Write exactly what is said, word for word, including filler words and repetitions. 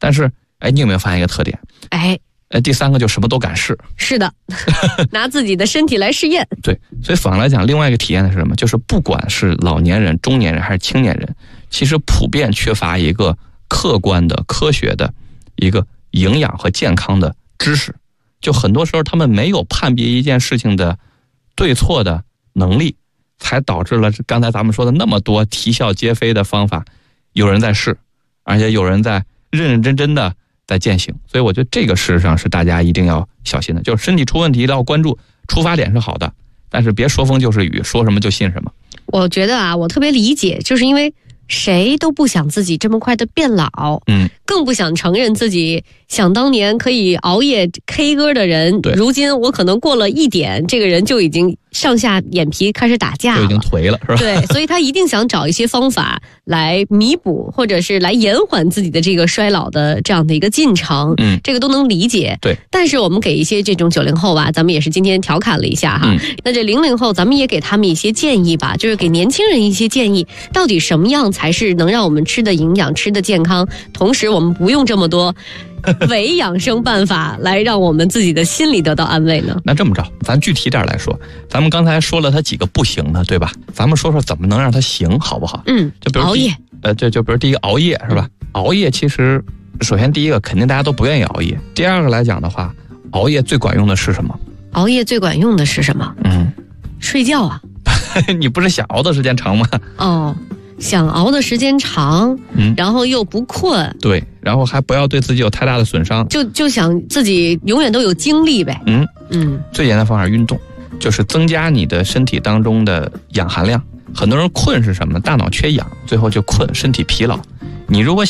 但是，哎，你有没有发现一个特点？ 哎， 呃，第三个就什么都敢试。 是的，拿自己的身体来试验。 对，所以反过来讲，另外一个体验的是什么？就是不管是老年人、中年人还是青年人，其实普遍缺乏一个客观的、科学的一个营养和健康的知识。就很多时候他们没有判别一件事情的对错的能力，才导致了刚才咱们说的那么多啼笑皆非的方法，有人在试，而且有人在认认真真的在践行。所以我觉得这个事实上是大家一定要小心的，就是身体出问题要关注，出发点是好的，但是别说风就是雨，说什么就信什么。 我觉得啊，我特别理解，就是因为谁都不想自己这么快的变老， 嗯， 更不想承认自己想当年可以熬夜 K 歌的人，如今我可能过了一点，这个人就已经上下眼皮开始打架了， 就已经颓了，是吧？ 对，所以他一定想找一些方法来弥补，或者是来延缓自己的这个衰老的这样的一个进程。 嗯， 这个都能理解。 对， 但是我们给一些这种九零后吧，咱们也是今天调侃了一下哈。 嗯、 那这零零后，咱们也给他们一些建议吧，就是给年轻人一些建议，到底什么样才是能让我们吃的营养、吃的健康，同时我们不用这么多伪养生办法来让我们自己的心里得到安慰呢？ 那这么着，咱具体点来说，咱们刚才说了他几个不行的，对吧？咱们说说怎么能让他行，好不好？ 嗯， 就比如熬夜， 呃，对，就比如第一个熬夜是吧？熬夜其实，首先第一个肯定大家都不愿意熬夜，第二个来讲的话，熬夜最管用的是什么？ 熬夜最管用的是什么？ 嗯， 睡觉啊。 你不是想熬的时间长吗？ 哦。想熬的时间长，嗯，然后又不困， 对，然后还不要对自己有太大的损伤， 就就想自己永远都有精力呗。 嗯嗯， 最简单的方法运动，就是增加你的身体当中的氧含量。很多人困是什么？大脑缺氧，最后就困，身体疲劳。你如果